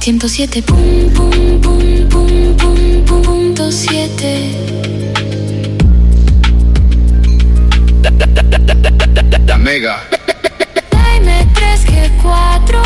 107, pum, pum, pum, pum, pum, pum, punto 7. La Mega. Dame 3G4.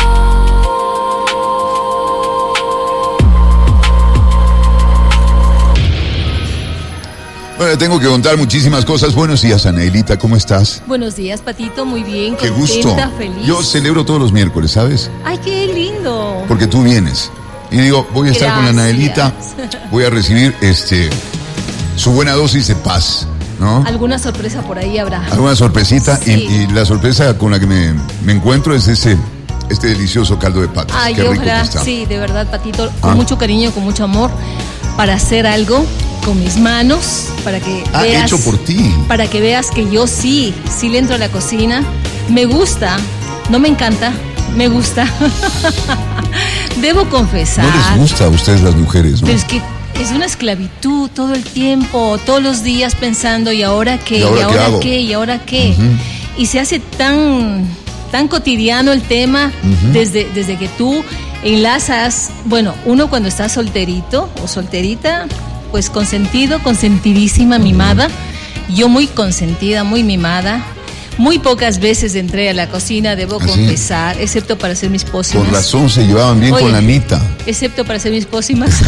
Bueno, tengo que contar muchísimas cosas. Buenos días, Anaelita, ¿cómo estás? Buenos días, Patito, muy bien, Qué contenta, gusto. feliz. Yo celebro todos los miércoles, ¿sabes? Ay, qué lindo. Porque tú vienes. Y digo, voy a estar con la Anaelita, voy a recibir su buena dosis de paz, ¿no? Alguna sorpresa por ahí habrá. Alguna sorpresita. Sí. Y la sorpresa con la que me encuentro es este delicioso caldo de patas. Ay, qué rico que ojalá, está. sí, de verdad, Patito, con mucho cariño, con mucho amor, para hacer algo con mis manos, para que veas. Hecho por ti. Para que veas que yo sí le entro a la cocina. Me gusta, no me encanta, me gusta. Debo confesar. No les gusta a ustedes las mujeres, ¿no? Pero es que es una esclavitud todo el tiempo, todos los días pensando, ¿y ahora qué? ¿Y ahora qué? ¿Y ahora qué? Uh-huh. Y se hace tan cotidiano el tema, uh-huh, desde que tú enlazas, bueno, uno cuando está solterito o solterita, pues consentido, consentidísima, mimada. Yo muy consentida, muy mimada. Muy pocas veces entré a la cocina, debo confesar, excepto para hacer mis pócimas. Por razón se llevaban bien. Oye, con la Anita. Excepto para hacer mis pócimas.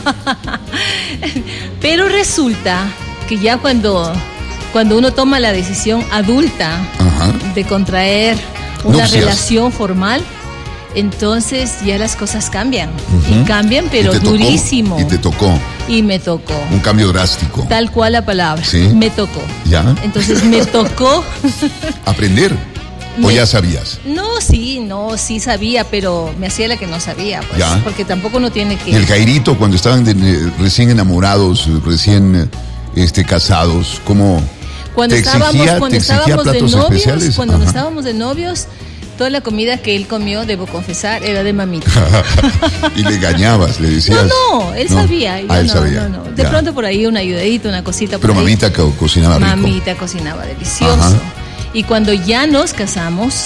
Pero resulta que ya cuando uno toma la decisión adulta, ajá, de contraer una relación formal, entonces ya las cosas cambian. Uh-huh. Y cambian, pero durísimo. Y te tocó. Y me tocó. Un cambio drástico. Tal cual la palabra. ¿Sí? Me tocó. ¿Ya? Entonces me tocó. ¿Aprender? ¿O ya sabías? No, sí sabía, pero me hacía la que no sabía, pues. ¿Ya? Porque tampoco uno tiene que. ¿Y el Jairito, cuando estaban recién enamorados, recién casados, cómo cuando te exigía platos especiales? Cuando no estábamos de novios, toda la comida que él comió, debo confesar, era de mamita. Y le engañabas, le decías. No, él sabía. Él sabía. No. De pronto por ahí una ayudadita, una cosita. Pero mamita cocinaba rico. Mamita cocinaba delicioso. Ajá. Y cuando ya nos casamos,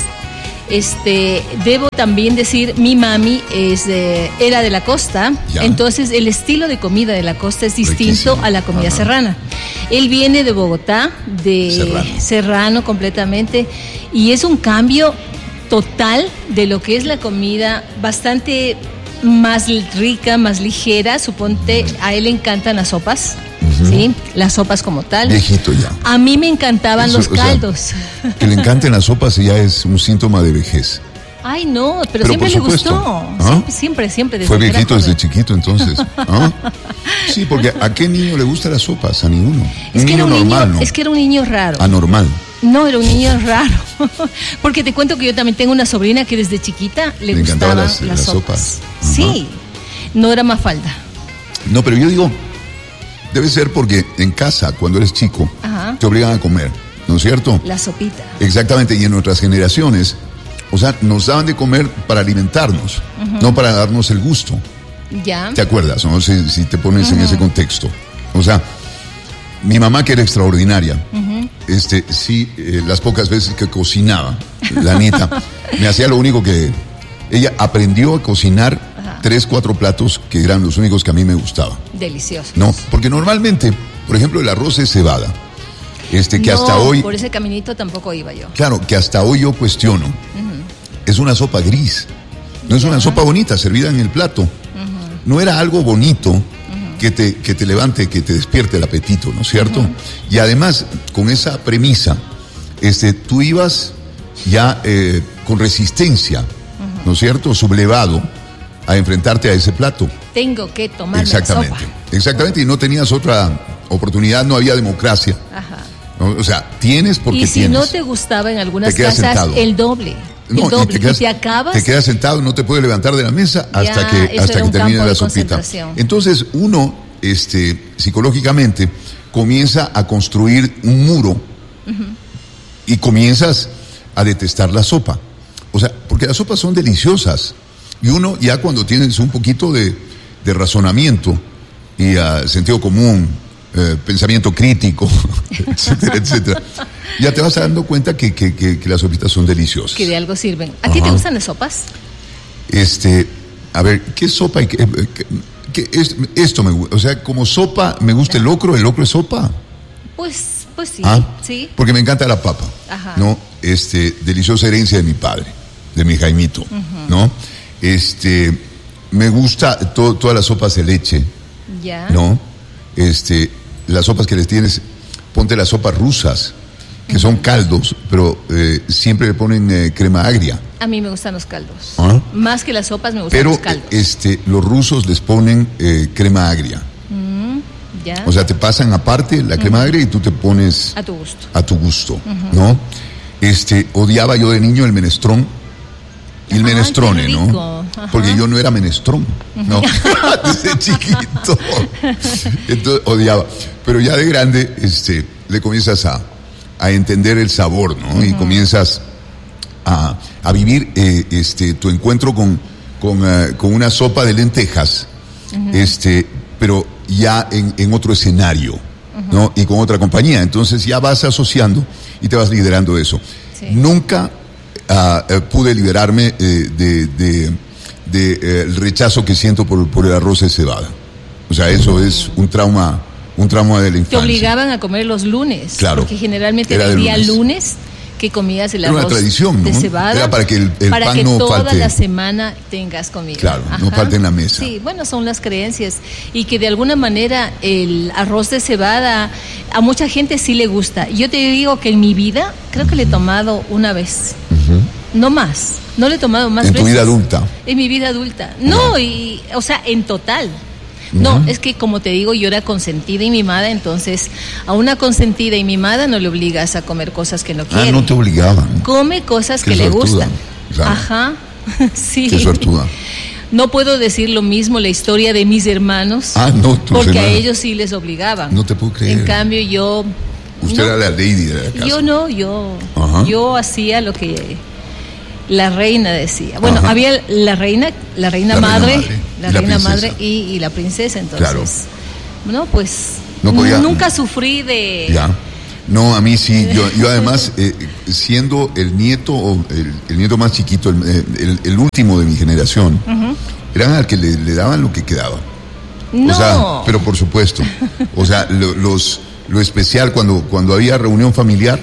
debo también decir, mi mami era de la costa, ya. Entonces el estilo de comida de la costa es distinto a la comida serrana. Él viene de Bogotá, de serrano completamente, y es un cambio total de lo que es la comida, bastante más rica, más ligera. Suponte, a él le encantan las sopas, uh-huh, ¿sí? Las sopas como tal. Viejito ya. A mí me encantaban los caldos. Sea, que le encanten las sopas ya es un síntoma de vejez. Ay, no, pero siempre le gustó. ¿Ah? Siempre. Fue viejito desde chiquito, entonces. ¿Ah? Sí, porque ¿a qué niño le gustan las sopas? A ninguno. Un niño normal, ¿no? Es que era un niño raro. Anormal. No, era un niño raro. Porque te cuento que yo también tengo una sobrina que desde chiquita le gustaban las sopas. Uh-huh. Sí, no era Mafalda. No, pero yo digo, debe ser porque en casa, cuando eres chico, ajá, te obligan a comer, ¿no es cierto? La sopita. Exactamente, y en nuestras generaciones, o sea, nos daban de comer para alimentarnos, uh-huh, no para darnos el gusto. Ya. ¿Te acuerdas, no? Si te pones, uh-huh, en ese contexto. O sea, mi mamá, que era extraordinaria, uh-huh, las pocas veces que cocinaba, la Anita, me hacía lo único que... Ella aprendió a cocinar, ajá, 3-4 platos que eran los únicos que a mí me gustaban. Deliciosos. No, porque normalmente, por ejemplo, el arroz es cebada. Que no, hasta hoy... por ese caminito tampoco iba yo. Claro, que hasta hoy yo cuestiono. Uh-huh. Es una sopa gris. No es, ajá, una sopa bonita, servida en el plato. Uh-huh. No era algo bonito, uh-huh, que te levante, que te despierte el apetito, ¿no es cierto? Uh-huh. Y además, con esa premisa, tú ibas ya con resistencia, uh-huh, ¿no es cierto? Sublevado a enfrentarte a ese plato. Tengo que tomar exactamente, la sopa. Exactamente, y no tenías otra oportunidad, no había democracia. Ajá. ¿No? O sea, tienes porque tienes. Y si no te gustaba en algunas casas, sentado. El doble. No, el doble. Y te acabas. Te quedas sentado, no te puedes levantar de la mesa hasta que termine la sopita. Entonces uno, psicológicamente, comienza a construir un muro, uh-huh, y comienzas a detestar la sopa. O sea, porque las sopas son deliciosas. Y uno ya cuando tienes un poquito de razonamiento y sentido común, pensamiento crítico, etcétera, etcétera, ya te vas dando cuenta que las sopitas son deliciosas. Que de algo sirven. ¿A ti te gustan las sopas? A ver, ¿qué sopa y esto me gusta? O sea, como sopa, me gusta el locro es sopa. Pues sí, sí. Porque me encanta la papa, ¿no? Deliciosa herencia de mi padre, de mi Jaimito, ¿no? Me gusta todas las sopas de leche, ¿no? Las sopas que les tienes, ponte las sopas rusas, que son caldos, pero siempre le ponen crema agria. A mí me gustan los caldos. Más que las sopas me gustan los caldos. Pero los rusos les ponen crema agria. Ya. O sea, te pasan aparte la crema agria y tú te pones a tu gusto. A tu gusto, ¿no? Odiaba yo de niño el menestrón y el menestrone, ¿no? Porque yo no era menestrón, ¿no? Desde chiquito. Entonces odiaba. Pero ya de grande, le comienzas a entender el sabor, ¿no? Y comienzas a vivir tu encuentro con una sopa de lentejas, pero ya en otro escenario, ¿no? Y con otra compañía. Entonces ya vas asociando y te vas liderando eso. Sí. Nunca pude liberarme el rechazo que siento por el arroz de cebada. O sea, eso es un trauma de la infancia. Te obligaban a comer los lunes. Claro. Porque generalmente era el día lunes que comías el arroz. Era una tradición, de cebada. Era para que el para pan que no toda falte. La semana tengas comida. Claro, no falte en la mesa. Sí, bueno, son las creencias. Y que de alguna manera el arroz de cebada a mucha gente sí le gusta. Yo te digo que en mi vida creo que le he tomado una vez. No más. No le he tomado más veces. ¿En tu vida adulta? En mi vida adulta. No, o sea, en total. No, es que como te digo, yo era consentida y mimada, entonces a una consentida y mimada no le obligas a comer cosas que no quiere. No te obligaban. Come cosas que le gustan. Claro. Ajá, sí. Qué suertuda. No puedo decir lo mismo la historia de mis hermanos. No, porque hermanos. A ellos sí les obligaban. No te puedo creer. En cambio yo... Usted era la lady de la casa. Yo hacía lo que la reina decía. Bueno, había la reina madre y la princesa, entonces. Claro. No, pues nunca sufrí de... Ya. No, a mí sí. Yo además, siendo el nieto el nieto más chiquito, el último de mi generación, eran al que le daban lo que quedaba. No. O sea, pero por supuesto. O sea, lo especial cuando había reunión familiar,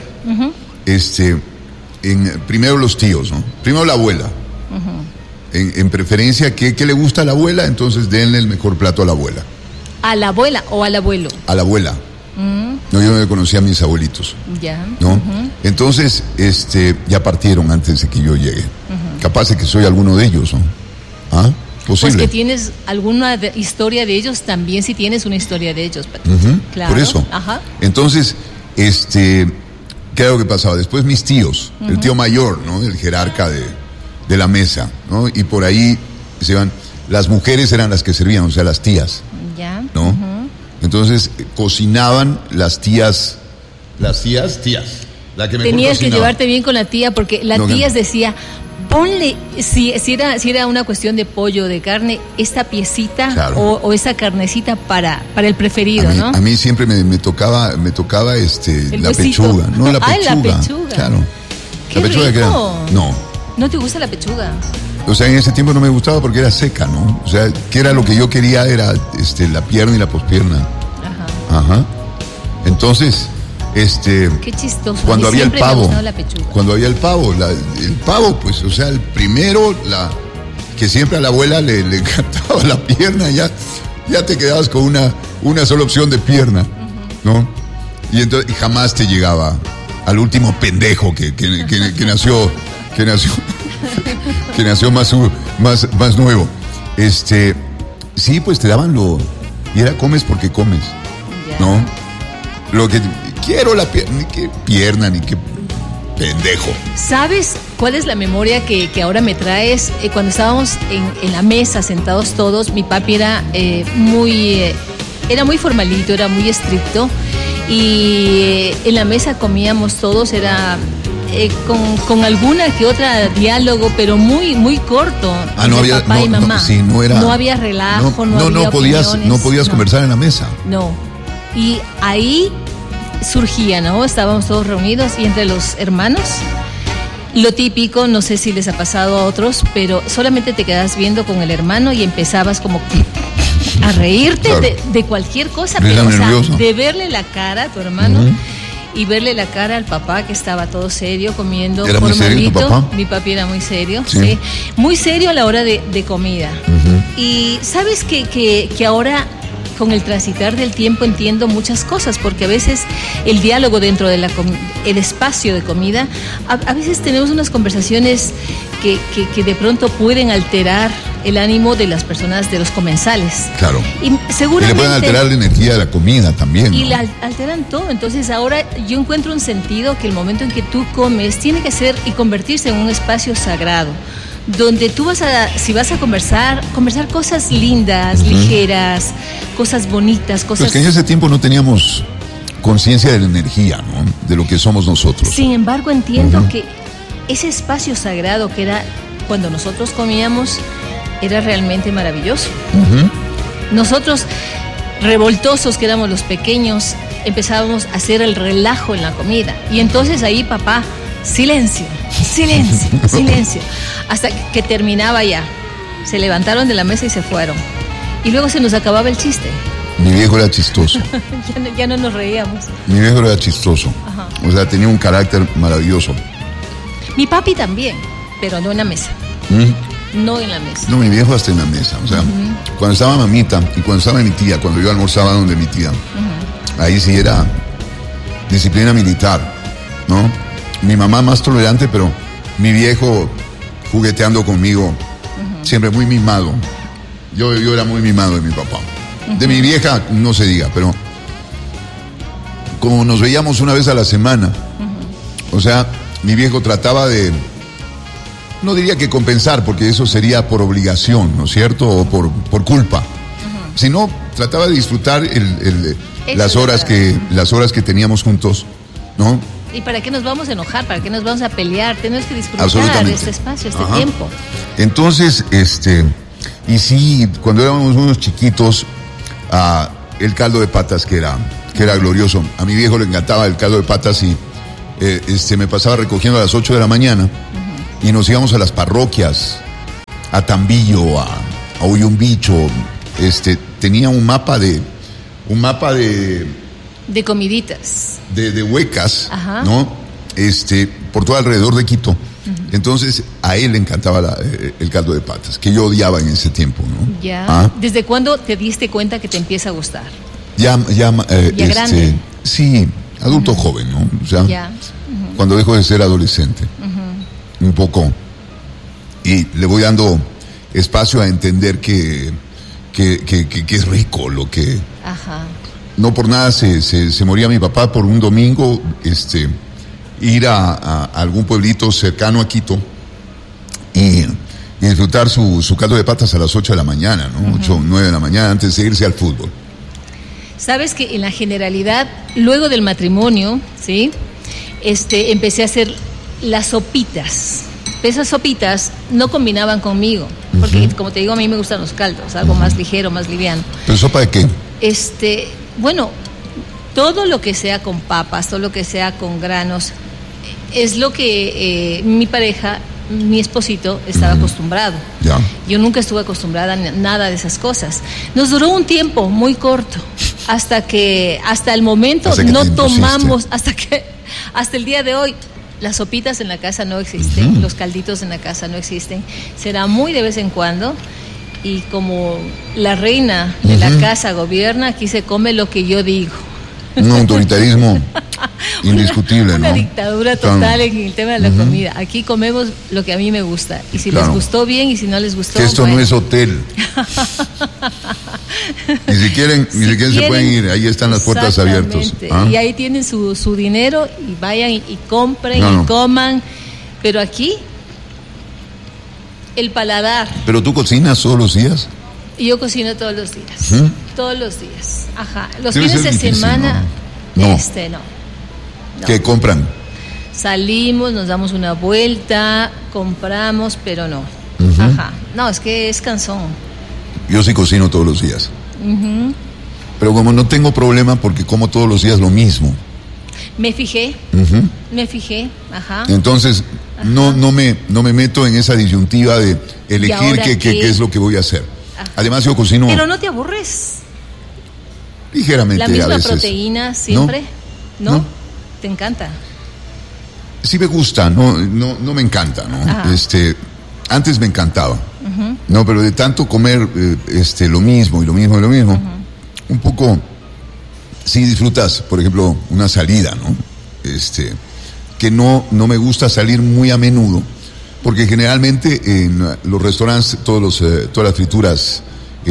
primero los tíos, ¿no? Primero la abuela. En preferencia, ¿qué le gusta a la abuela? Entonces denle el mejor plato a la abuela. ¿A la abuela o al abuelo? A la abuela. No, yo no conocía a mis abuelitos. Ya. ¿No? Entonces, ya partieron antes de que yo llegue. Capaz de que soy alguno de ellos, ¿no? Posible. Pues que tienes alguna historia de ellos, también si tienes una historia de ellos, claro. Por eso. Entonces, ¿qué era lo que pasaba? Después mis tíos, el tío mayor, ¿no? El jerarca de la mesa, ¿no? Y por ahí se iban, las mujeres eran las que servían, o sea, las tías. Ya. ¿No? Entonces, cocinaban las tías. La que mejor tenías cocinaba. que llevarte bien con la tía, porque la tía decía, ponle, si era una cuestión de pollo, de carne, esta piecita, claro, o esa carnecita para el preferido, ¿no? A mí siempre me tocaba la huesito. pechuga. No, la pechuga. La pechuga. Claro. Qué la pechuga rico. ¿No te gusta la pechuga? O sea, en ese tiempo no me gustaba porque era seca, ¿no? O sea, que era lo que yo quería, era la pierna y la pospierna. Ajá. Entonces, qué chistoso. Cuando había el pavo, el pavo, pues, o sea, el primero, que siempre a la abuela le encantaba la pierna, ya te quedabas con una sola opción de pierna, ¿no? Y entonces, jamás te llegaba al último pendejo que nació más nuevo. Sí, pues te daban y era comes porque comes, ¿no? Lo que quiero la pierna, ni qué pierna, ni qué pendejo. ¿Sabes cuál es la memoria que ahora me traes? Cuando estábamos en la mesa sentados todos, mi papi era muy formalito, era muy estricto, y en la mesa comíamos todos, era con alguna que otra diálogo, pero muy muy corto. No había papá y mamá. Sí, no había relajo, no podías conversar en la mesa. No. Y ahí surgía, ¿no? Estábamos todos reunidos y entre los hermanos lo típico, no sé si les ha pasado a otros, pero solamente te quedas viendo con el hermano y empezabas como a reírte, claro, de cualquier cosa, pero o sea, de verle la cara a tu hermano y verle la cara al papá que estaba todo serio comiendo. ¿Era muy serio tu papá? Mi papi era muy serio, sí. Muy serio a la hora de comida. Y sabes que ahora, con el transitar del tiempo, entiendo muchas cosas, porque a veces el diálogo dentro de el espacio de comida, a veces tenemos unas conversaciones que de pronto pueden alterar el ánimo de las personas, de los comensales. Claro. Y seguramente... Y le pueden alterar la energía de la comida también, ¿no? Y la alteran todo. Entonces ahora yo encuentro un sentido que el momento en que tú comes tiene que ser y convertirse en un espacio sagrado, donde tú si vas a conversar cosas lindas, ligeras, cosas bonitas, cosas... Pues que en ese tiempo no teníamos conciencia de la energía, ¿no? De lo que somos nosotros. Sin embargo, entiendo que ese espacio sagrado que era cuando nosotros comíamos era realmente maravilloso. Nosotros, revoltosos que éramos los pequeños, empezábamos a hacer el relajo en la comida. Y entonces ahí, papá, silencio, hasta que terminaba ya. Se levantaron de la mesa y se fueron. Y luego se nos acababa el chiste. Mi viejo era chistoso. ya no nos reíamos. Mi viejo era chistoso. Ajá. O sea, tenía un carácter maravilloso. Mi papi también, pero no en la mesa. No en la mesa. No, mi viejo hasta en la mesa. O sea, cuando estaba mamita y cuando estaba mi tía, cuando yo almorzaba donde mi tía, ahí sí era disciplina militar, ¿no? Mi mamá más tolerante, pero mi viejo jugueteando conmigo, siempre muy mimado. Yo era muy mimado de mi papá. De mi vieja no se diga, pero como nos veíamos una vez a la semana, o sea, mi viejo trataba de, no diría que compensar, porque eso sería por obligación, ¿no es cierto? O por culpa. Sino trataba de disfrutar las horas que teníamos juntos, ¿no? ¿Y para qué nos vamos a enojar? ¿Para qué nos vamos a pelear? Tenemos que disfrutar de este espacio, este tiempo. Entonces, y sí, cuando éramos unos chiquitos, el caldo de patas que era glorioso. A mi viejo le encantaba el caldo de patas y me pasaba recogiendo a las 8 de la mañana y nos íbamos a las parroquias, a Tambillo, a Uyumbicho. Tenía un mapa de comiditas, de huecas, ¿no? Por todo alrededor de Quito. Entonces a él le encantaba el caldo de patas, que yo odiaba en ese tiempo, ¿no? Ya. ¿Desde cuándo te diste cuenta que te empieza a gustar? Ya grande. Sí, adulto joven, ¿no? O sea, cuando dejo de ser adolescente, un poco, y le voy dando espacio a entender que es rico lo que... No por nada se moría mi papá por un domingo, ir a algún pueblito cercano a Quito y disfrutar su caldo de patas a las 8 de la mañana, ¿no? 8 o 9 de la mañana antes de irse al fútbol. Sabes que en la generalidad, luego del matrimonio, ¿sí? Empecé a hacer las sopitas. Esas sopitas no combinaban conmigo, porque como te digo, a mí me gustan los caldos, algo más ligero, más liviano. ¿Pero sopa de qué? Bueno, todo lo que sea con papas, todo lo que sea con granos, es lo que mi pareja, mi esposito, estaba acostumbrado. Ya. Yo nunca estuve acostumbrada a nada de esas cosas. Nos duró un tiempo muy corto, hasta el momento no tomamos, hasta el día de hoy. Las sopitas en la casa no existen, los calditos en la casa no existen. Será muy de vez en cuando. Y como la reina de la casa gobierna, aquí se come lo que yo digo. Un autoritarismo indiscutible, una ¿no? dictadura total en el tema de la comida. Aquí comemos lo que a mí me gusta. Y si les gustó bien, y si no les gustó... Que esto no es hotel. Ni si quieren se pueden ir. Ahí están las puertas abiertas. Y ahí tienen su dinero y vayan y compren y coman. Pero aquí... el paladar. ¿Pero tú cocinas todos los días? Yo cocino todos los días. Todos los días. Los fines de semana, no. No. ¿Qué compran? Salimos, nos damos una vuelta, compramos, pero no. No, es que es cansón. Yo sí cocino todos los días. Pero como no tengo problema porque como todos los días lo mismo. Me fijé, ajá. Entonces, ajá. No me meto en esa disyuntiva de elegir qué es lo que voy a hacer. Ajá. Además, yo cocino. Pero no te aburres. Ligeramente. La misma a veces. Proteína siempre, ¿no? ¿Te encanta? Sí me gusta, no me encanta, ¿no? Ajá. Antes me encantaba, uh-huh. No, pero de tanto comer lo mismo, uh-huh. Un poco, sí disfrutas, por ejemplo, una salida, ¿no? Que no me gusta salir muy a menudo, porque generalmente en los restaurantes todas las frituras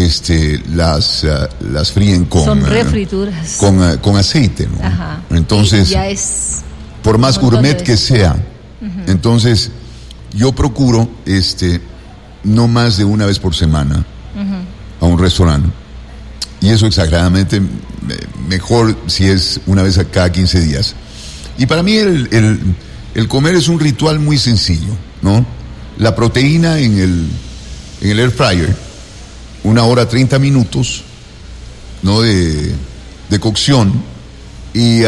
las fríen con... Son refrituras. Con aceite, ¿no? Ajá. Entonces, ya es por más gourmet que sea, uh-huh. Entonces yo procuro no más de una vez por semana, uh-huh. A un restaurante, y eso exageradamente mejor si es una vez a cada 15 días. Y para mí el comer es un ritual muy sencillo, ¿no? La proteína en el air fryer, 1 hora 30 minutos, ¿no? de cocción, y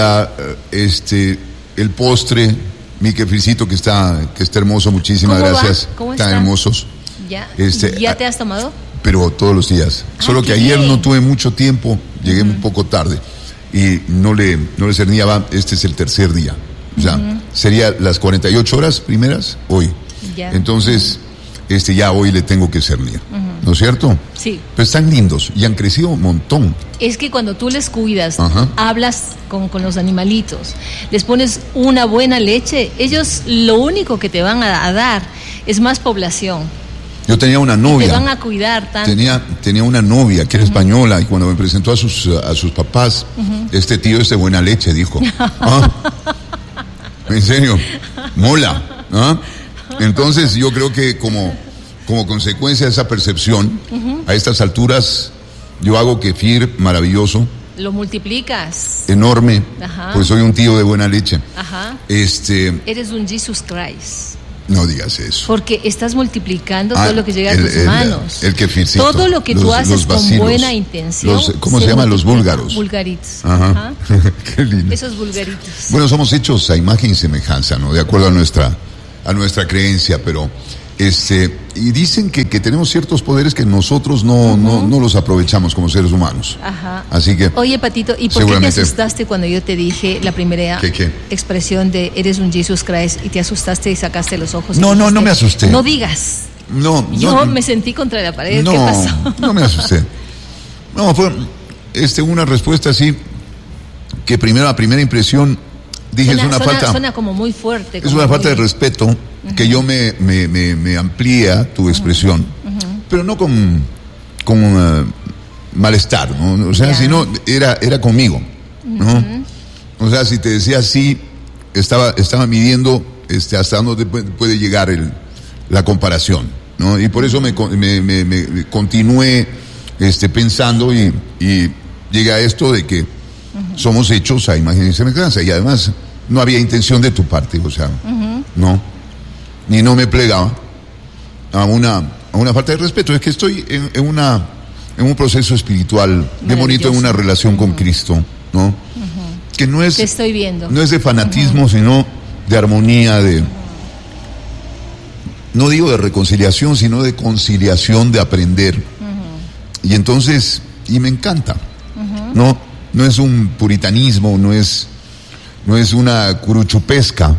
el postre, mi kefircito que está hermoso, muchísimas gracias. ¿Cómo están está? Hermosos. ¿Ya te has tomado? Pero todos los días. Solo que ayer no tuve mucho tiempo, llegué un poco tarde y no le cernía. Este es el tercer día. O sea, sería las 48 horas primeras hoy. Ya. Entonces, ya hoy le tengo que cernir. ¿No es cierto? Sí. Pero están lindos y han crecido un montón. Es que cuando tú les cuidas, ajá. Hablas con los animalitos, les pones una buena leche, ellos lo único que te van a dar es más población. Yo tenía una novia. Te van a cuidar tanto. Tenía una novia que era española, y cuando me presentó a sus papás, este tío es de buena leche, dijo. En serio, mola. Entonces yo creo que como consecuencia de esa percepción, a estas alturas yo hago kefir maravilloso. Lo multiplicas. Enorme. Ajá. Pues soy un tío de buena leche. Ajá. Eres un Jesus Christ. No digas eso. Porque estás multiplicando todo lo que llega a tus manos. El kefircito. Todo lo que tú haces con buena intención. ¿Cómo se llaman los búlgaros? Vulgaritos. Ajá. Qué lindo. Esos vulgaritos. Bueno, somos hechos a imagen y semejanza, ¿no? De acuerdo a nuestra creencia, pero y dicen que tenemos ciertos poderes que nosotros no los aprovechamos como seres humanos. Ajá. Así que, oye, Patito, ¿y por qué te asustaste cuando yo te dije la primera expresión de eres un Jesus Christ y te asustaste y sacaste los ojos? No me asusté. No digas. Yo me sentí contra la pared. ¿Qué pasó? No me asusté. No, fue una respuesta así que a primera impresión dije suena como muy fuerte. Es una falta de respeto que yo me amplía tu expresión, pero no con malestar, ¿no? O sea, sino era conmigo, ¿no? O sea, si te decía así, estaba midiendo hasta dónde puede llegar la comparación, ¿no? Y por eso me continué pensando y llegué a esto de que somos hechos a imagen y semejanza, y además no había intención de tu parte, o sea, no, ni no me plegaba a una falta de respeto. Es que estoy en un proceso espiritual de bonito, en una relación con Cristo, ¿no? Que no es, te estoy viendo. No es de fanatismo, sino de armonía, no digo de reconciliación, sino de conciliación, de aprender. Y entonces, me encanta, no es un puritanismo, no es una curuchupesca,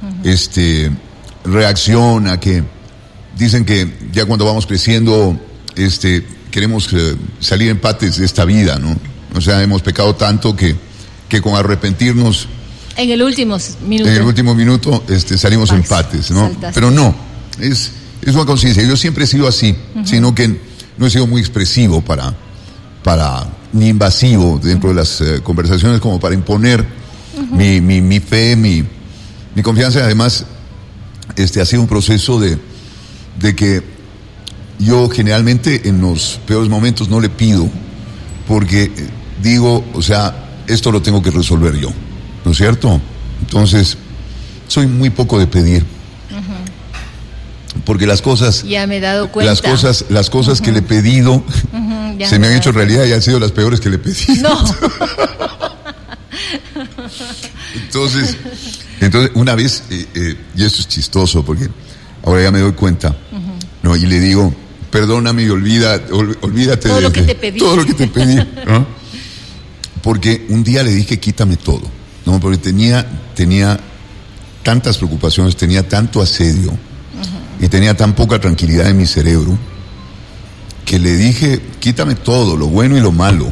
reacción a que dicen que ya cuando vamos creciendo, queremos salir empates de esta vida, ¿no? O sea, hemos pecado tanto que con arrepentirnos en el último minuto salimos empates, ¿no? Saltaste. Pero no, es una conciencia. Yo siempre he sido así, sino que no he sido muy expresivo para ni invasivo dentro de las conversaciones como para imponer mi fe, mi confianza. Además, ha sido un proceso de que yo generalmente en los peores momentos no le pido, porque digo, o sea, esto lo tengo que resolver yo, ¿no es cierto? Entonces, soy muy poco de pedir, porque las cosas, ya me he dado cuenta, las cosas que le he pedido se me han hecho realidad y han sido las peores que le he pedido. No. Entonces una vez, y esto es chistoso porque ahora ya me doy cuenta, ¿no? Y le digo, perdóname y olvídate todo lo que te pedí. Todo lo que te pedí, ¿no? Porque un día le dije, quítame todo, ¿no? Porque tenía tantas preocupaciones, tenía tanto asedio y tenía tan poca tranquilidad en mi cerebro que le dije, quítame todo, lo bueno y lo malo.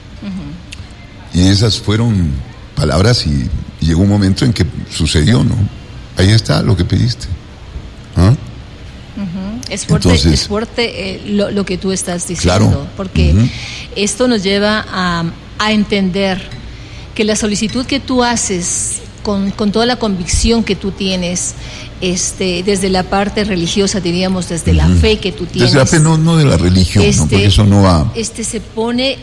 Y esas fueron palabras y llegó un momento en que sucedió, ¿no? Ahí está lo que pediste. ¿Ah? Es fuerte, entonces, es fuerte lo que tú estás diciendo, claro, porque esto nos lleva a entender que la solicitud que tú haces con toda la convicción que tú tienes, desde la parte religiosa, diríamos, desde la fe que tú tienes. Desde la fe, no de la religión, ¿no? Porque eso no va. Se pone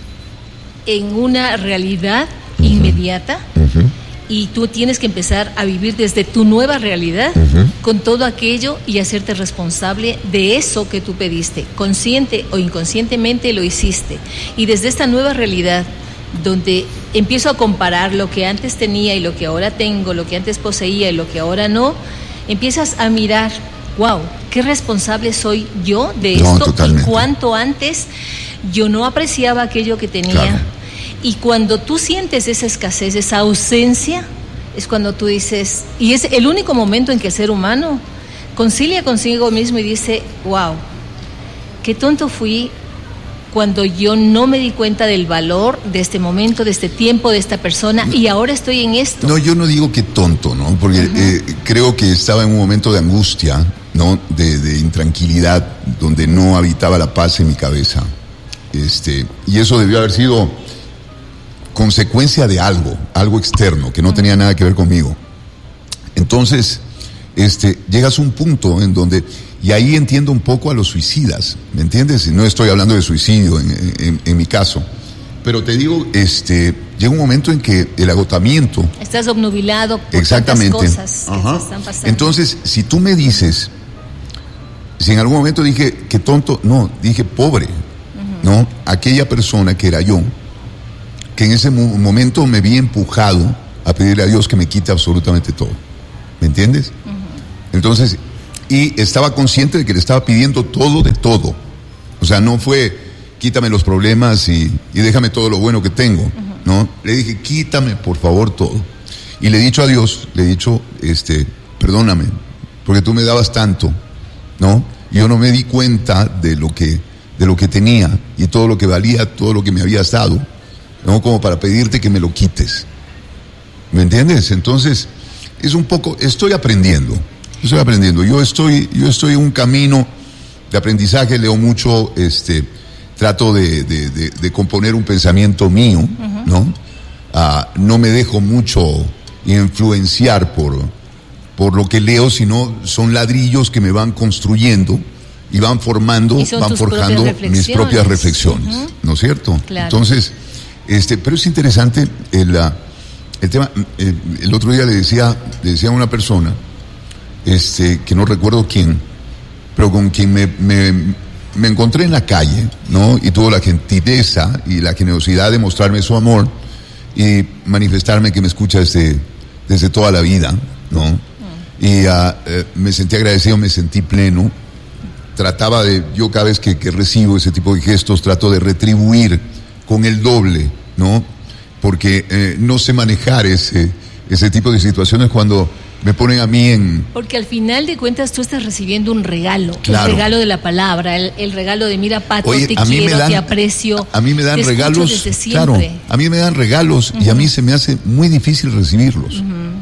en una realidad inmediata. Y tú tienes que empezar a vivir desde tu nueva realidad con todo aquello y hacerte responsable de eso que tú pediste. Consciente o inconscientemente lo hiciste. Y desde esta nueva realidad, donde empiezo a comparar lo que antes tenía y lo que ahora tengo, lo que antes poseía y lo que ahora no, empiezas a mirar, wow, qué responsable soy yo de esto. Totalmente. Y cuánto antes yo no apreciaba aquello que tenía. Claro. Y cuando tú sientes esa escasez, esa ausencia, es cuando tú dices, y es el único momento en que el ser humano concilia consigo mismo y dice, wow, qué tonto fui cuando yo no me di cuenta del valor de este momento, de este tiempo, de esta persona, y ahora estoy en esto. No, yo no digo que tonto, ¿no? Porque creo que estaba en un momento de angustia, ¿no? De intranquilidad, donde no habitaba la paz en mi cabeza. Y eso debió haber sido consecuencia de algo externo que no tenía nada que ver conmigo. Entonces, llegas a un punto en donde, y ahí entiendo un poco a los suicidas, ¿me entiendes? No estoy hablando de suicidio en mi caso, pero te digo, llega un momento en que el agotamiento. Estás obnubilado por exactamente tantas cosas que te están pasando. Entonces, si tú me dices, si en algún momento dije que tonto, no, dije pobre, ¿no? Aquella persona que era yo, que en ese momento me vi empujado a pedirle a Dios que me quite absolutamente todo. ¿Me entiendes? Entonces, y estaba consciente de que le estaba pidiendo todo de todo. O sea, no fue, quítame los problemas y déjame todo lo bueno que tengo, ¿no? Le dije, quítame por favor todo. Y le he dicho a Dios, perdóname, porque tú me dabas tanto, ¿no? Y yo no me di cuenta de lo que tenía y todo lo que valía, todo lo que me habías dado, no como para pedirte que me lo quites. ¿Me entiendes? Entonces, es un poco, estoy aprendiendo. Yo estoy en un camino de aprendizaje, leo mucho, trato de componer un pensamiento mío, ¿no? No me dejo mucho influenciar por lo que leo, sino son ladrillos que me van construyendo y van formando, van forjando mis propias reflexiones, ¿no es cierto? Claro. Entonces, pero es interesante el tema. El otro día le decía a una persona, que no recuerdo quién, pero con quien me encontré en la calle, ¿no? Y tuvo la gentileza y la generosidad de mostrarme su amor y manifestarme que me escucha desde toda la vida, ¿no? Y me sentí agradecido, me sentí pleno. Yo cada vez que recibo ese tipo de gestos, trato de retribuir con el doble, ¿no? Porque no sé manejar ese tipo de situaciones cuando me ponen a mí Porque al final de cuentas tú estás recibiendo un regalo, claro. El regalo de la palabra, el regalo de mira, Pato, oye, te quiero, te aprecio. A mí me dan regalos, claro, a mí me dan regalos y a mí se me hace muy difícil recibirlos.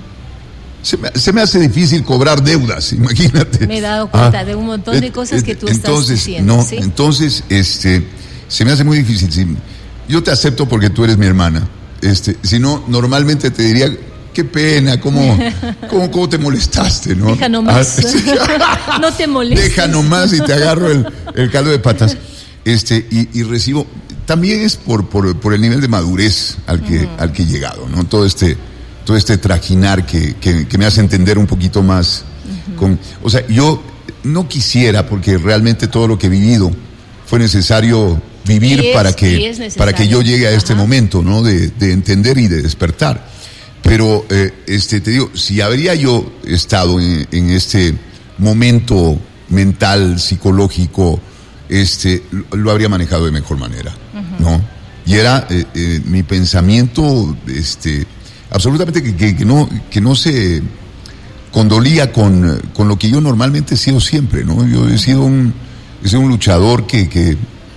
Se me hace difícil cobrar deudas, imagínate. Me he dado cuenta de un montón de cosas que tú estás diciendo. ¿Sí? Entonces, se me hace muy difícil. ¿Sí? Yo te acepto porque tú eres mi hermana. Si no, normalmente te diría, qué pena, ¿cómo te molestaste, ¿no? Deja nomás. No te molestes. Deja nomás y te agarro el caldo de patas. Y recibo, también es por el nivel de madurez al que he llegado, ¿no? Todo este trajinar que me hace entender un poquito más. O sea, yo no quisiera, porque realmente todo lo que he vivido fue necesario vivir para que yo llegue a este momento, ¿no? De entender y de despertar. Pero, te digo, si habría yo estado en este momento mental, psicológico, lo habría manejado de mejor manera, ¿no? Y era mi pensamiento, absolutamente que no se condolía con lo que yo normalmente he sido siempre, ¿no? Yo he sido un luchador que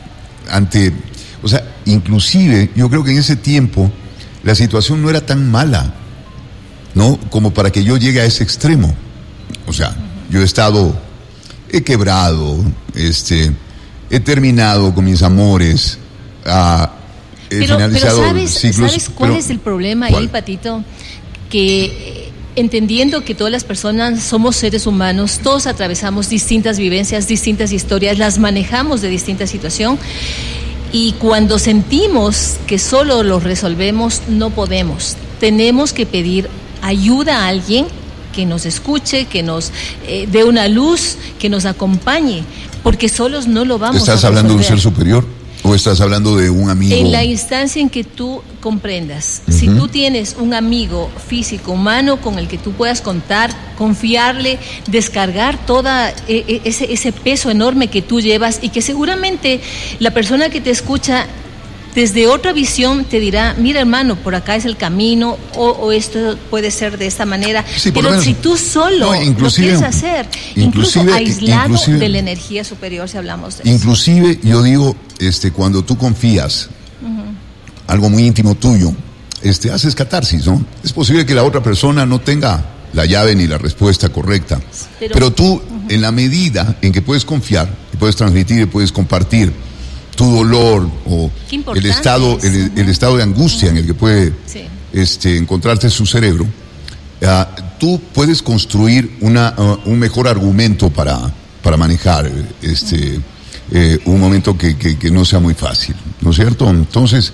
o sea, inclusive yo creo que en ese tiempo la situación no era tan mala, ¿no? Como para que yo llegue a ese extremo. O sea, yo he quebrado, he terminado con mis amores, he finalizado ciclos. ¿Sabes cuál es el problema ahí, Patito? Que entendiendo que todas las personas somos seres humanos, todos atravesamos distintas vivencias, distintas historias, las manejamos de distinta situación, y cuando sentimos que solo los resolvemos, no podemos. Tenemos que pedir ayuda a alguien que nos escuche, que nos dé una luz, que nos acompañe, porque solos no lo vamos a resolver. ¿Estás hablando de un ser superior o estás hablando de un amigo? En la instancia en que tú comprendas, si tú tienes un amigo físico, humano, con el que tú puedas contar, confiarle, descargar toda ese peso enorme que tú llevas, y que seguramente la persona que te escucha desde otra visión te dirá, mira hermano, por acá es el camino, o esto puede ser de esta manera, sí, pero si tú solo lo quieres hacer, incluso aislado de la energía superior, si hablamos de eso. Inclusive yo digo, cuando tú confías algo muy íntimo tuyo, haces catarsis, ¿no? Es posible que la otra persona no tenga la llave ni la respuesta correcta, pero tú, en la medida en que puedes confiar, y puedes transmitir y puedes compartir tu dolor o el estado de angustia en el que puede encontrarse su cerebro, tú puedes construir un mejor argumento para manejar un momento que no sea muy fácil, ¿no es cierto? Entonces,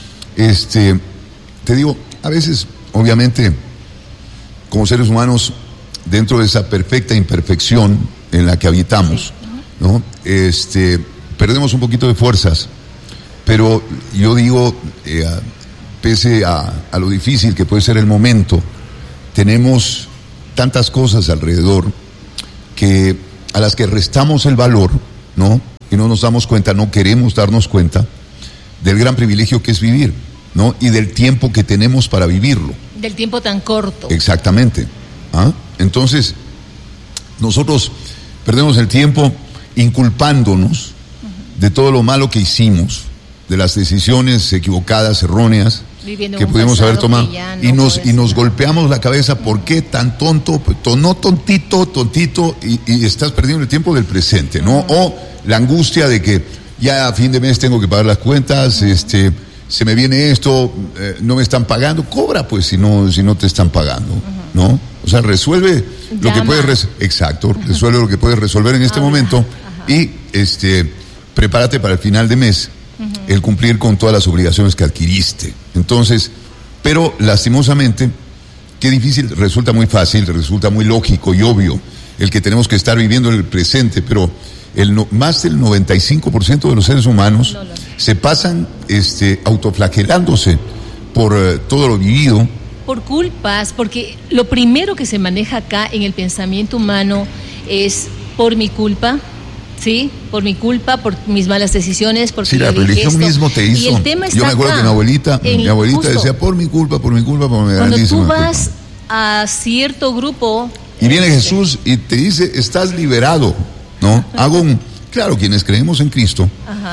te digo, a veces, obviamente, como seres humanos, dentro de esa perfecta imperfección en la que habitamos, ¿no? Perdemos un poquito de fuerzas, pero yo digo, pese a lo difícil que puede ser el momento, tenemos tantas cosas alrededor a las que restamos el valor, ¿no? Y no nos damos cuenta, no queremos darnos cuenta del gran privilegio que es vivir, ¿no? Y del tiempo que tenemos para vivirlo. Del tiempo tan corto. Exactamente. Entonces, nosotros perdemos el tiempo inculpándonos de todo lo malo que hicimos, de las decisiones equivocadas, erróneas, que pudimos haber tomado, y nos golpeamos la cabeza. ¿Por qué tan tonto? No tontito, y estás perdiendo el tiempo del presente, ¿no? O la angustia de que ya a fin de mes tengo que pagar las cuentas, se me viene esto, no me están pagando. Cobra, pues, si no te están pagando, ¿no? O sea, resuelve lo que puedes resuelve lo que puedes resolver en este momento, y prepárate para el final de mes, el cumplir con todas las obligaciones que adquiriste. Entonces, pero lastimosamente, qué difícil, resulta muy fácil, resulta muy lógico y obvio el que tenemos que estar viviendo en el presente, pero más del 95% de los seres humanos se pasan autoflagelándose por todo lo vivido. Por culpas, porque lo primero que se maneja acá en el pensamiento humano es por mi culpa. Sí, por mi culpa, por mis malas decisiones, porque sí, la religión mismo te hizo. Y el tema está yo me acuerdo acá, que mi abuelita decía por mi culpa, cuando tú vas a cierto grupo y viene Jesús y te dice, estás liberado, ¿no? Claro, quienes creemos en Cristo,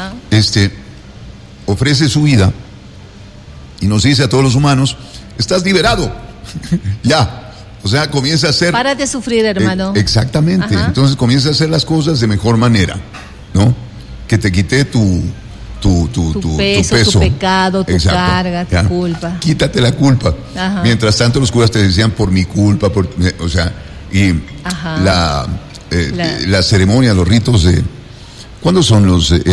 ofrece su vida y nos dice a todos los humanos, estás liberado. Ya. O sea, comienza a hacer... Para de sufrir, hermano. Exactamente. Entonces comienza a hacer las cosas de mejor manera, ¿no? Que te quite tu peso, tu pecado, tu carga, tu culpa. Quítate la culpa. Mientras tanto los curas te decían por mi culpa, la ceremonia, los ritos de... ¿Cuándo son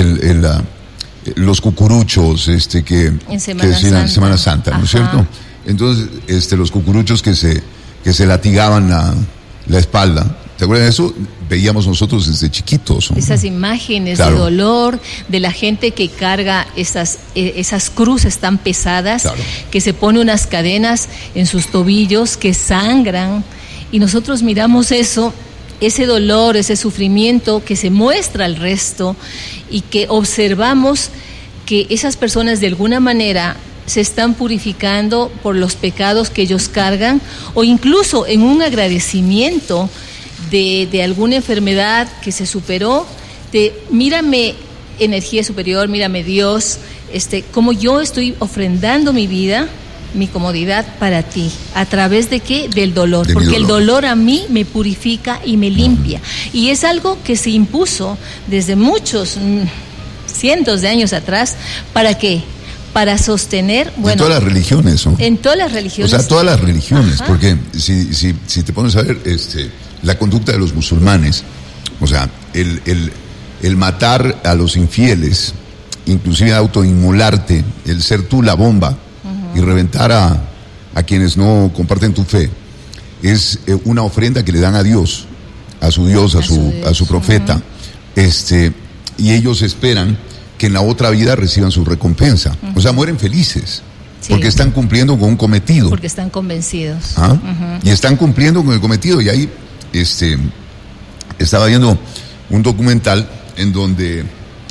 los cucuruchos en Semana Santa, ¿no es cierto? Entonces, los cucuruchos que se latigaban la espalda, ¿Te acuerdas de eso? Veíamos nosotros desde chiquitos, ¿no? Esas imágenes de dolor, de la gente que carga esas cruces tan pesadas, que se pone unas cadenas en sus tobillos, que sangran, y nosotros miramos eso, ese dolor, ese sufrimiento que se muestra al resto, y que observamos que esas personas de alguna manera se están purificando por los pecados que ellos cargan, o incluso en un agradecimiento de alguna enfermedad que se superó, mírame energía superior, mírame Dios, como yo estoy ofrendando mi vida, mi comodidad para ti, ¿a través de qué? Del dolor, porque el dolor a mí me purifica y me limpia, y es algo que se impuso desde muchos cientos de años atrás. ¿Para qué? Para sostener, en todas las religiones, ¿no? En todas las religiones. O sea, todas las religiones, porque si te pones a ver la conducta de los musulmanes, o sea, el matar a los infieles, inclusive autoinmolarte, el ser tú la bomba y reventar a quienes no comparten tu fe, es una ofrenda que le dan a Dios, a su Dios, a su profeta, y ellos esperan que en la otra vida reciban su recompensa. O sea, mueren felices, porque están cumpliendo con un cometido. Porque están convencidos. Y están cumpliendo con el cometido. Y ahí estaba viendo un documental en donde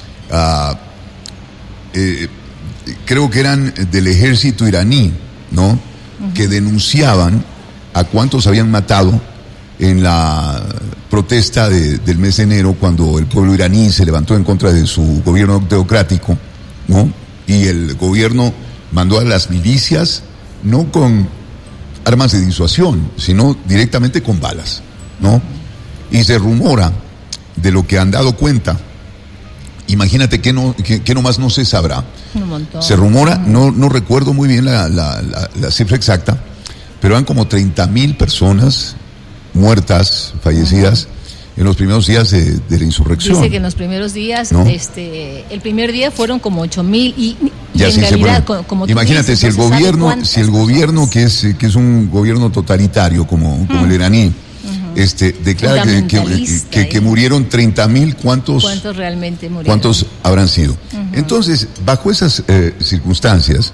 creo que eran del ejército iraní, ¿no? Que denunciaban a cuántos habían matado en la protesta del mes de enero, cuando el pueblo iraní se levantó en contra de su gobierno teocrático, ¿no? Y el gobierno mandó a las milicias, no con armas de disuasión, sino directamente con balas, ¿no? Y se rumora, de lo que han dado cuenta, imagínate que nomás no se sabrá. Un montón. Se rumora, no recuerdo muy bien la cifra exacta, pero eran como 30,000 personas muertas, fallecidas, en los primeros días de la insurrección. Dice que en los primeros días, ¿no? El primer día fueron como 8,000 y en realidad, como imagínate, dices, si el gobierno que es un gobierno totalitario como el iraní, declara que murieron 30,000, ¿cuántos realmente murieron? ¿Cuántos habrán sido? Entonces, bajo esas circunstancias,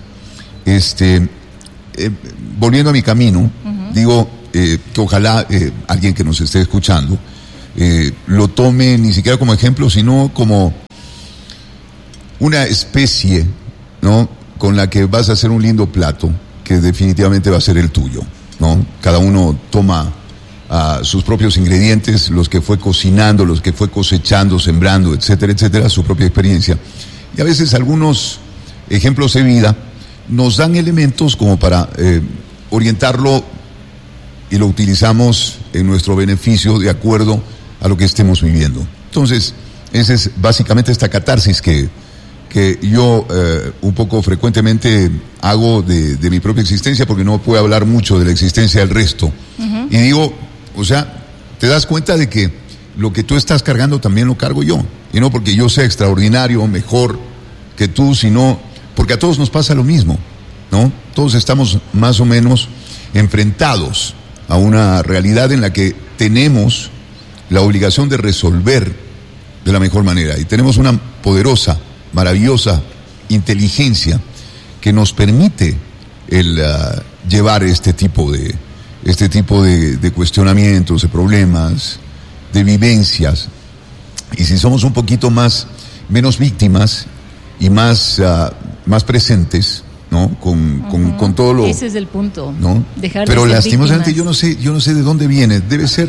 volviendo a mi camino, digo que ojalá alguien que nos esté escuchando lo tome ni siquiera como ejemplo, sino como una especie, ¿no?, con la que vas a hacer un lindo plato que definitivamente va a ser el tuyo, ¿no? Cada uno toma sus propios ingredientes, los que fue cocinando, los que fue cosechando, sembrando, etcétera, etcétera, su propia experiencia. Y a veces algunos ejemplos de vida nos dan elementos como para orientarlo, y lo utilizamos en nuestro beneficio de acuerdo a lo que estemos viviendo. Entonces, esa es básicamente esta catarsis que yo un poco frecuentemente hago de mi propia existencia, porque no puedo hablar mucho de la existencia del resto. Y digo, o sea, te das cuenta de que lo que tú estás cargando también lo cargo yo. Y no porque yo sea extraordinario, mejor que tú, sino porque a todos nos pasa lo mismo, ¿no? Todos estamos más o menos enfrentados a una realidad en la que tenemos la obligación de resolver de la mejor manera. Y tenemos una poderosa, maravillosa inteligencia que nos permite llevar este tipo de cuestionamientos, de problemas, de vivencias. Y si somos un poquito menos víctimas y más presentes, ¿no? Con todo lo... Ese es el punto, ¿no? Pero lastimosamente yo no sé de dónde viene. Debe ser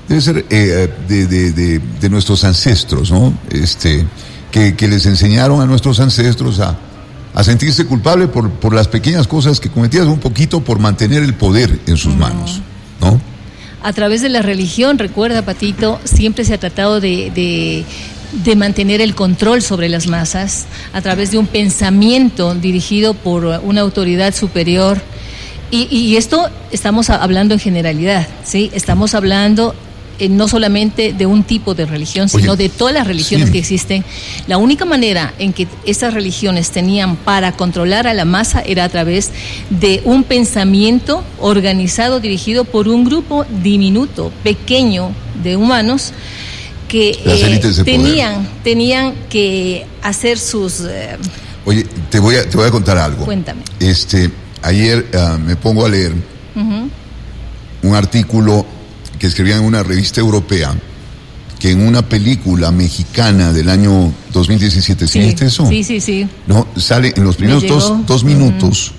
de nuestros ancestros, ¿no? Que les enseñaron a nuestros ancestros a sentirse culpable por las pequeñas cosas que cometías, un poquito por mantener el poder en sus manos, ¿no? A través de la religión, recuerda, Patito, siempre se ha tratado de mantener el control sobre las masas a través de un pensamiento dirigido por una autoridad superior. Y esto estamos hablando en generalidad, ¿sí? Estamos hablando no solamente de un tipo de religión, sino de todas las religiones que existen. La única manera en que estas religiones tenían para controlar a la masa era a través de un pensamiento organizado, dirigido por un grupo diminuto, pequeño de humanos que tenían que hacer sus... Oye, te voy a contar algo. Cuéntame. Ayer me pongo a leer un artículo que escribían en una revista europea, que en una película mexicana del año 2017, ¿sí viste eso? Sí. No, sale en los primeros dos minutos,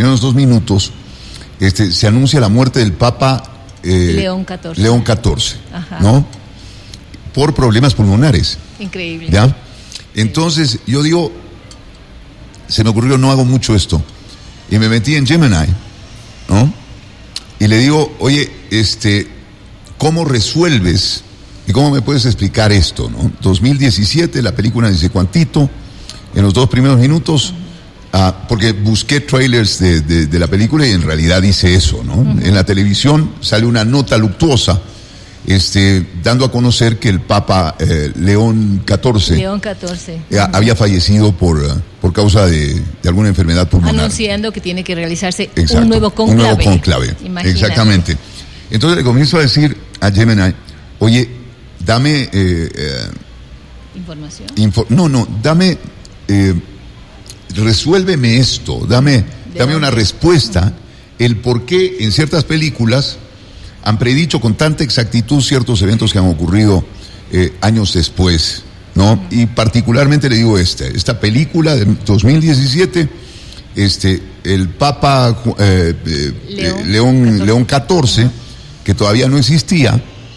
se anuncia la muerte del Papa León XIV, ¿no? Por problemas pulmonares. Increíble. ¿Ya? Entonces, yo digo, se me ocurrió, no hago mucho esto, y me metí en Gemini, ¿no? Y le digo, oye, ¿cómo resuelves y cómo me puedes explicar esto, no? 2017, la película dice cuantito, en los 2 primeros minutos, porque busqué trailers de la película y en realidad dice eso, ¿no? En la televisión sale una nota luctuosa, dando a conocer que el Papa León XIV había fallecido por causa de alguna enfermedad pulmonar. Anunciando que tiene que realizarse un nuevo conclave. Imagínate. Exactamente. Entonces le comienzo a decir a Gemini, oye, dame... ¿información? Dame... resuélveme esto, dame una respuesta, el por qué en ciertas películas han predicho con tanta exactitud ciertos eventos que han ocurrido años después, ¿no? Y particularmente le digo esta película de 2017, el Papa León XIV, que todavía no existía,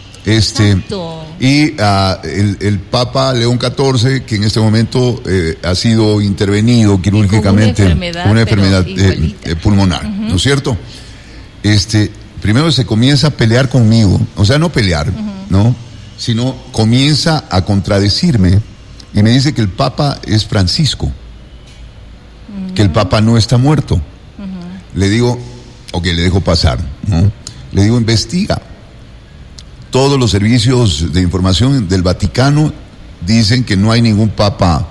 y el Papa León XIV, que en este momento ha sido intervenido quirúrgicamente con una enfermedad pulmonar, ¿no es cierto? Primero se comienza a pelear conmigo, o sea, no pelear, ¿no? Sino comienza a contradecirme y me dice que el Papa es Francisco, que el Papa no está muerto. Le digo, ok, le dejo pasar, ¿no? Le digo, investiga. Todos los servicios de información del Vaticano dicen que no hay ningún Papa,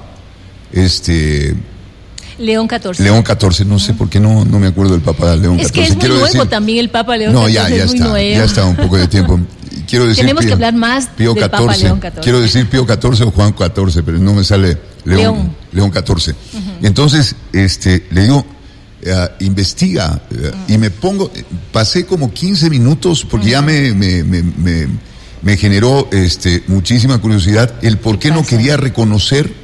León XIV. León XIV, no sé por qué no me acuerdo del Papa León XIV. Es que es muy nuevo también el Papa León XIV. No, ya está un poco de tiempo. Quiero decir tenemos que hablar más Pío del Papa León XIV. Quiero decir Pío XIV o Juan XIV, pero no me sale León XIV. Entonces, le digo, investiga, y me pongo, pasé como 15 minutos porque ya me generó muchísima curiosidad el por qué no quería reconocer